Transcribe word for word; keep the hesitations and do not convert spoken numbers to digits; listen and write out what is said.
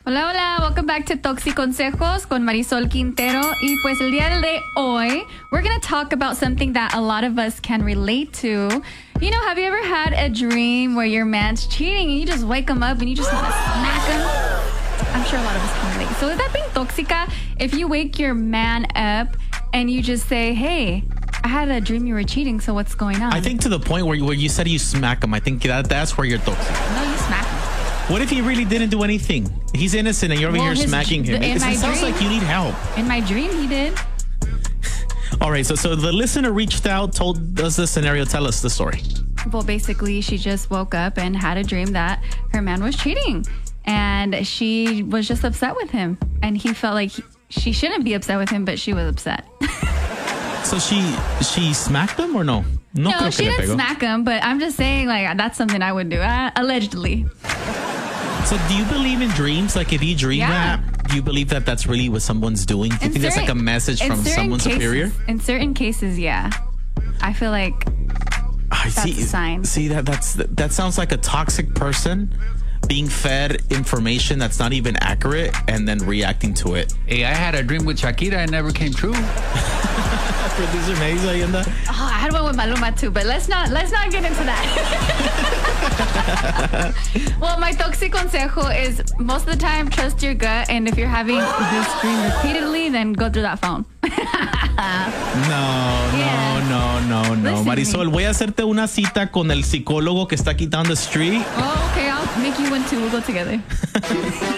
Hola, hola. Welcome back to Toxiconsejos con Marisol Quintero. Y pues el día de hoy, we're going to talk about something that a lot of us can relate to. You know, have you ever had a dream where your man's cheating and you just wake him up and you just want to smack him? I'm sure a lot of us can relate. So with that being tóxica, if you wake your man up and you just say, hey, I had a dream you were cheating, so what's going on? I think to the point where you, where you said you smack him, I think that that's where you're toxic. No, you smack him. What if he really didn't do anything? He's innocent and you're over Well, here his- smacking him. in It, my it sounds dream- like you need help. In my dream, he did. All right, so so the listener reached out, told us the scenario. Tell us the story. Well, basically, she just woke up and had a dream that her man was cheating. And she was just upset with him. And he felt like he, she shouldn't be upset with him, but she was upset. So she she smacked him or no? No, creo she que le didn't pegó. smack him, but I'm just saying, like, that's something I would do, uh, allegedly. So do you believe in dreams? Like if you dream Yeah. that, do you believe that that's really what someone's doing? Do you In think that's like a certain- message in from certain someone cases- superior? In certain cases, yeah. I feel like I That's see. a sign. See that that's that sounds like a toxic person being fed information that's not even accurate and then reacting to it. Hey, I had a dream with Shakira and never came true. Producer Maze ahí anda. oh, I had one with Maluma too, but let's not let's not get into that. Well, my toxic consejo is most of the time trust your gut, and if you're having this dream repeatedly, then go through that phone. No, Yeah. no, no, no, no. Listen to Marisol, me. voy a hacerte una cita con el psicólogo que está aquí down the street. Oh, okay, I'll make you one too. We'll go together.